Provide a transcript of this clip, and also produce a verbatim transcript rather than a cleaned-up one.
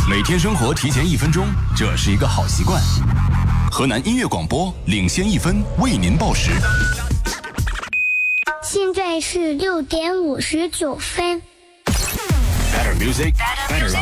每天生活提前一分钟，这是一个好习惯。河南音乐广播领先一分，为您报时。 现在是六点五十九分。 Better music, better life.